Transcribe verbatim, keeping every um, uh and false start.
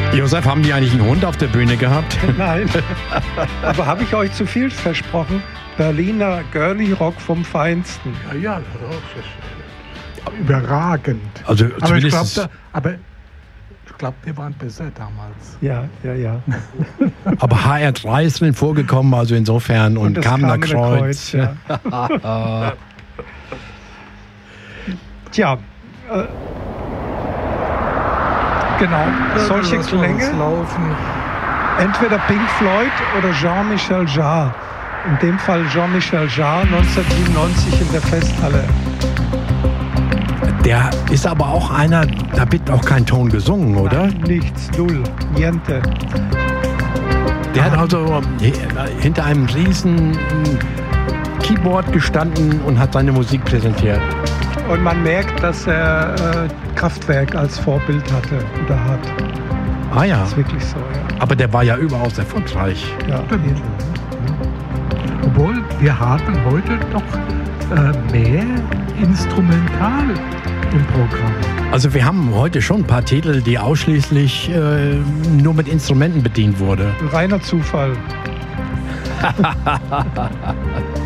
Josef, haben die eigentlich einen Hund auf der Bühne gehabt? Nein. Aber habe ich euch zu viel versprochen? Berliner Girly Rock vom Feinsten. Ja, ja, das ist überragend. Also aber ich zumindest glaube, aber ich glaube, wir waren besser damals. Ja, ja, ja. Aber H R drei ist drin vorgekommen, also insofern. Und, Und das Kamener Kamener Kreuz. Kreuz, ja. Tja, äh, genau, solche Lassen wir uns Klänge, laufen. entweder Pink Floyd oder Jean-Michel Jarre. In dem Fall Jean-Michel Jarre neunzehnhundertsiebenundneunzig in der Festhalle. Der ist aber auch einer, da wird auch kein Ton gesungen, oder? Nein, nichts, null, niente. Der hat also hinter einem riesen Keyboard gestanden und hat seine Musik präsentiert. Und man merkt, dass er äh, Kraftwerk als Vorbild hatte oder hat. Ah ja. Das ist wirklich so, ja. Aber der war ja überaus erfolgreich. Ja, Stimmt. Obwohl, wir haben heute doch äh, mehr Instrumental im Programm. Also wir haben heute schon ein paar Titel, die ausschließlich äh, nur mit Instrumenten bedient wurde. reiner Zufall.